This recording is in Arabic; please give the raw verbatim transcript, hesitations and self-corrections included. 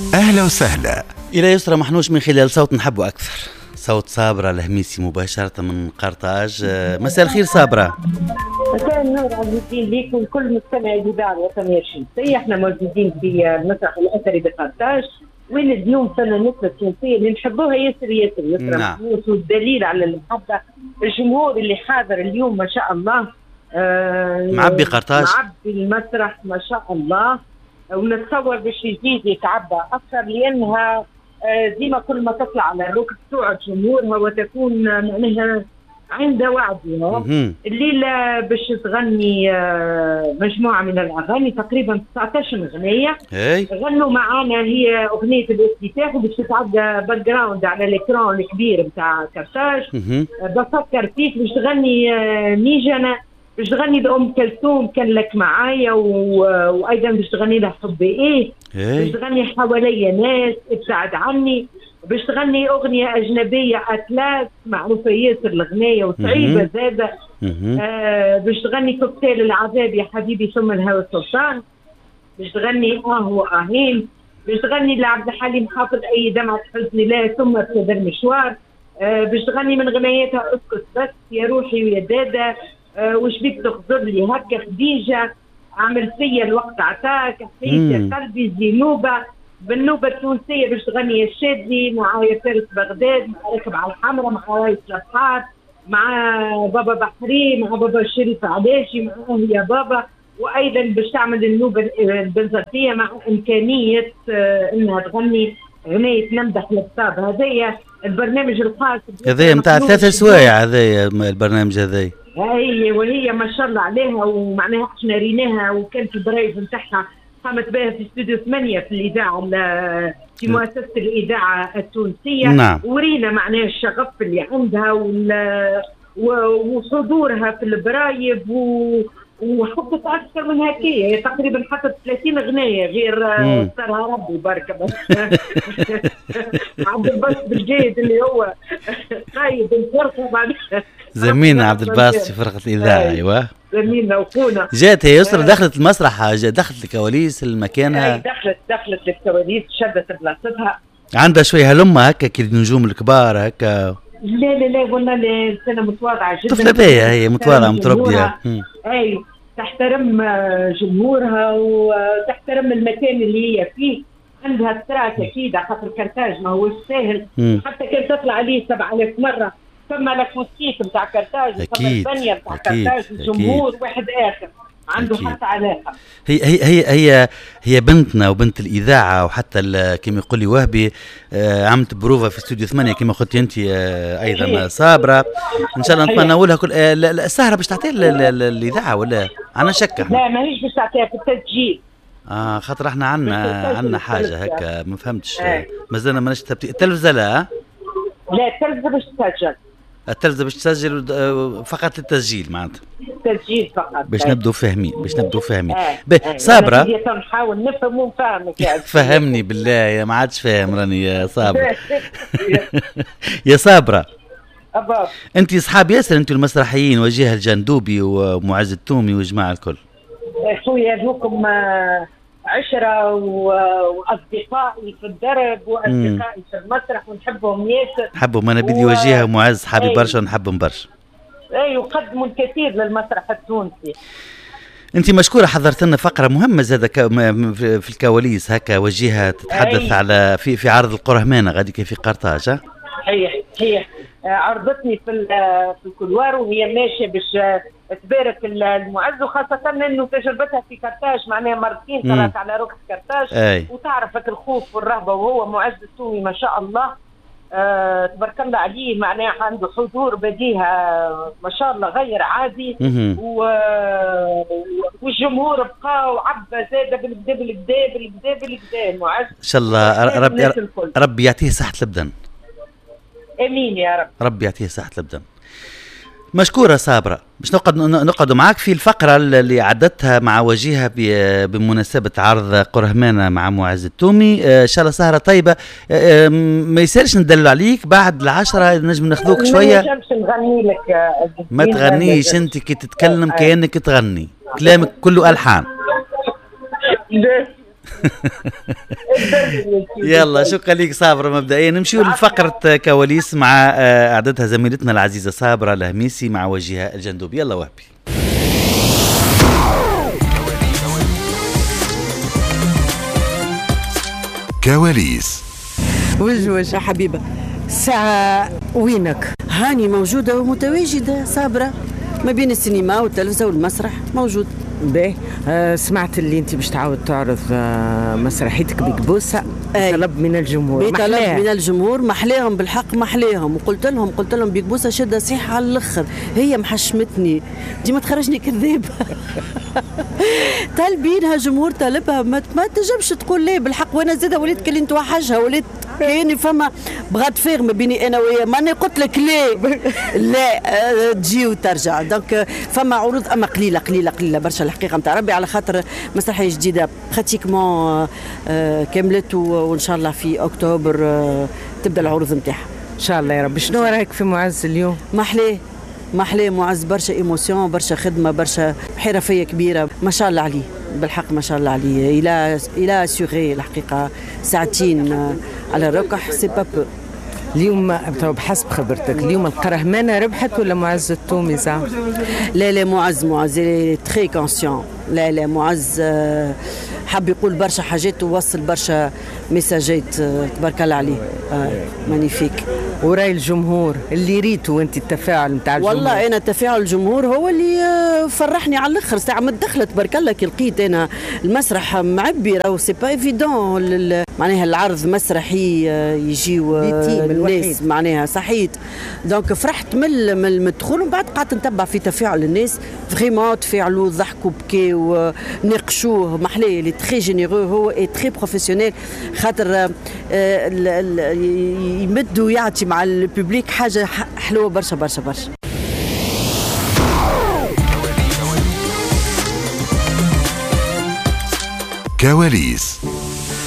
أهلا وسهلا. إلى يسرى محنوش من خلال صوت نحبه أكثر، صوت صابرة الهميسي مباشرة من قرطاج. مساء الخير صابرة. مساء النور عزيزين ليكم وكل مستمع إذاعة الوطنية الشمسية. احنا موجودين في المسرح الأثري بقرطاج، وين اليوم فنانتنا التونسية اللي نحبوها ياسر ياسر يسرى محنوش، والدليل على المحبة الجمهور اللي حاضر اليوم ما شاء الله. آه معبي قرطاج، معبي المسرح ما شاء الله، ونتصور باش يزيد يتعبى أكثر، لأنها ديما كل ما تطلع على الركب توعد جمهورها وتكون معناها عندها وعدها. الليلة باش تغني مجموعة من الأغاني تقريبا تسعطاش أغنية غنوا معانا. هي أغنية الافتتاح باش تتعدى باك جراوند على الإكران الكبير بتاع قرطاج. بفكر فيك باش تغني ميجنة، باش تغني لأم كلثوم كان لك معايا، وأيضا باش تغني لها حبي إيه، باش تغني حواليا ناس، ابتعد عني، باش تغني أغنية أجنبية أتلاس معروفة ياسر الغنية وصعيبة زادة. آه باش تغني كوكتيل العذاب يا حبيبي ثم الهوى السلطان، باش تغني آه وآهين، باش تغني لعبد الحليم حافظ أي دمعة حزن لا ثم ابتدى المشوار. آه باش تغني من غناياتها اسكت بس يا روحي ويا دادا، أه وش بيك تخزر لي هكا خديجة، عمل فيا الوقت عتاك، حسيت يا قلبي زينوبة. بالنوبة التونسية باش تغني الشادي معايا فارس بغداد، مع راكب على الحمراء، مع رايس الأصحاب، مع بابا بحري، مع بابا الشريف علاشي، معاه يا بابا. وأيضا باش تعمل النوبة البنزرتية مع إمكانية أه إنها تغني غنية نمدح الكتاب. هذايا البرنامج الخاص هذايا متاع ثلاثة سوايع، هذايا البرنامج هذايا. هي وهي ما شاء الله عليها، ومعناها احنا ريناها وكانت البرايف نتاعها قامت بها في استوديو ثمانية في الإذاعة في مؤسسة الإذاعة التونسية. نعم. ورينا معناها الشغف اللي عندها وحضورها في البرايف، وحطت أكثر من هكايا تقريبا حطت ثلاثين غناية غير صارها ربي بركة بس. عبد الباسط بالجيد اللي هو قايد الفرقة بعد زميلنا عبد الباسط في فرقة الإذاعة. أيوة زميلنا وخونا. جات هي يسرى دخلت المسرح، دخلت الكواليس المكانها، دخلت دخلت الكواليس شدت بلاصتها، عندها شوية هلمة هكا كي النجوم الكبار هكا. لا لا لا والله لا، سنة متواضعة جدا. طفلة باهية هي، متواضعة متربية. أي تحترم جمهورها وتحترم المكان اللي هي فيه، عندها التراث أكيد على خاطر قرطاج ما هو سهل. حتى كان تطلع عليه سبعة آلاف مرة، ثم لكوسيك نتاع قرطاج، ثم البنية نتاع قرطاج، الجمهور واحد آخر عنده حتى علاقة. هي هي هي هي هي بنتنا وبنت الإذاعة، وحتى كما يقول لي وهبي آه عملت بروفا في استوديو ثمانية كما قلت أنت آه أيضا صابرة. إن شاء الله نتمنى لها كل آه السهرة باش تعطي الإذاعة ولا أنا شك؟ لا ماهيش باش تعطيها في التسجيل. آه خاطر احنا عنا عنا حاجة هكا ما فهمتش. آه. مازلنا ماناش التلفزة. لا لا التلفزة باش تسجل، التلفزة باش تسجل فقط للتسجيل معناتها. تسجيل فقط باش نبدو فاهمين باش نبدو فاهمين. آه. صابرة نحاول نفهم ونفهمك يا فهمني بالله يا ما عادش فاهم راني يا صابرة. يا صابرة أبا انت اصحاب ياسر، انتوا المسرحيين وجيه الجندوبي ومعز التومي والجماعة الكل. خويا لكم عشرة وأصدقائي في الدرب وأصدقائي في المسرح ونحبهم ياسر. نحبهم أنا بدي وجيه ومعز صحابي برشا ونحبهم برشا. أي وقدموا الكثير للمسرح التونسي. أنت مشكورة، حضرت لنا فقرة مهمة زادة في الكواليس هكا وجيها تتحدث أي. على في في عرض القرهمانة غادي في قرطاج. هي هي عرضتني في في الكولوار وهي ماشية باش تبارك المعز، وخاصة انه تجربتها في قرطاج معناها مرتين طلعت على ركب قرطاج وتعرفك الخوف والرهبة. وهو معز التومي ما شاء الله آه تبارك الله عليه، معناها عنده حضور بديهة ما شاء الله غير عادي. و... والجمهور بقى وعبى زاده بالكدا بالكدا بالكدا بالكدا معز ان شاء الله. ربي ربي يعطيه صحة البدن. امين يا رب. ربي يعطيه صحة البدن. مشكورة صابرة. باش نقعد نقعد معاك في الفقرة اللي عدتها مع وجيهة بمناسبة عرض قرهمانة مع معز التومي. ان شاء الله سهرة طيبة. ما يسالش ندل عليك بعد العشرة نجم ناخذوك شوية. ما نجمش نغني لك. ما تغنيش انت كي تتكلم كأنك تغني، كلامك كله ألحان. يلا شكرا لك صابرة. مبدئيا نمشيو لفقرة كواليس مع أعدتها زميلتنا العزيزة صابرة الهميسي مع وجهها الجندوب. يلا وهبي. كواليس. وجه وجه حبيبة، ساعة وينك؟ هاني موجودة ومتواجدة صابرة ما بين السينما والتلفزة والمسرح موجود. باهي. آه سمعت اللي انت باش تعاود تعرض آه مسرحيتك بكبوسة. طلب من الجمهور. طلب من الجمهور محلاهم بالحق محلاهم، وقلت لهم قلت لهم بكبوسة شدة صيحة على الاخر، هي محشمتني ديما تخرجني كذاب. طالبينها جمهور طالبها، ما, ما تجمش تقول ليه بالحق. وانا زاده وليت كلي نتوحشها، وليت كاني فما بغات فيغ ما بيني انا وياه، ماني قلت لك ليه لا أه تجي وترجع. دونك فما عروض اما قليله قليله قليله برشا الحقيقه نتاع ربي، على خاطر مسرحيه جديده براتيكمون أه كملت، وان شاء الله في اكتوبر أه تبدا العروض نتاعها ان شاء الله يا رب. شنو رايك في معز اليوم؟ محلاه محلاه معز، برشا ايموسيون، برشا خدمه، برشا حرفيه كبيره، ما شاء الله عليه بالحق ما شاء الله عليه. الى الى سوغي الحقيقه ساعتين على الركح سي با بو. اليوم بحسب خبرتك اليوم القرهمانه ربحت ولا معز التومي زعما؟ لا لا معز معز تري كونسيون. لا لا معز حب يقول برشا حاجات ووصل برشا ميساجات تبارك الله عليه. آه مانيفيك. وراي الجمهور اللي ريتوا انت التفاعل نتاع الجمهور؟ والله انا تفاعل الجمهور هو اللي فرحني على الاخر. ساعه ما دخلت تبارك الله كي لقيت انا المسرح معبي، راهو سي با ايفيدون معناها العرض مسرحي يجيو الناس معناها صحيت. دونك فرحت من من الدخول، ومن بعد قعدت نتبع في تفاعل الناس، فريمون تفاعلوا ضحكوا بكيو ناقشوه محلاه اللي تري جينيرو هو اي تري بروفيسيونيل، خاطر يمد ويعطي مع الببليك حاجه حلوه برشا برشا برشا. كواليس.